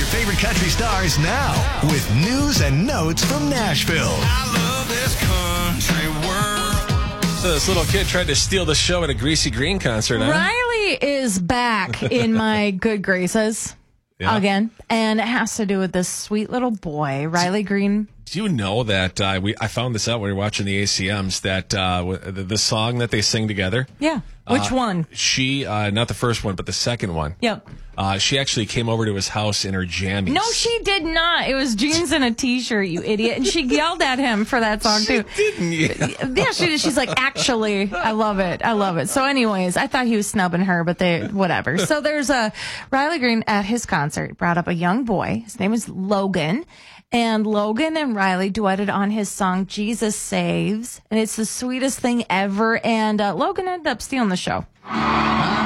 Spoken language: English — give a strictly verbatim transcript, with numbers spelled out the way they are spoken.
favorite country stars now with news and notes from Nashville. I love this country world. So this little kid tried to steal the show at a Greasy Green concert, huh? Riley is back in my good graces Yeah. again, and it has to do with this sweet little boy, Riley Green. Do you know that uh, we? I found this out when we were watching the A C Ms that uh, w- the, the song that they sing together. Yeah. Which uh, one? She, uh, not the first one, but the second one. Yep. Uh, she actually came over to his house in her jammies. No, she did not. It was jeans and a T-shirt, you idiot. And she yelled at him for that song, too. Didn't you? Yeah, she did. She's like, actually, I love it. I love it. So anyways, I thought he was snubbing her, but they, whatever. So there's a Riley Green at his concert brought up a young boy. His name is Logan. And Logan and Riley duetted on his song, Jesus Saves. And it's the sweetest thing ever. And uh, Logan ended up stealing the show.